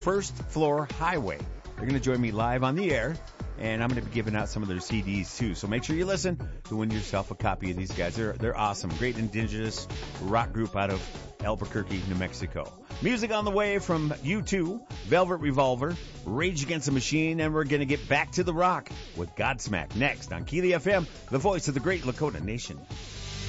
First Floor Highway. They're going to join me live on the air, and I'm going to be giving out some of their CDs too. So make sure you listen to win yourself a copy of these guys. They're awesome. Great indigenous rock group out of Albuquerque, New Mexico. Music on the way from U2, Velvet Revolver, Rage Against the Machine, and we're going to get back to the rock with Godsmack next on Keely FM, the voice of the great Lakota Nation.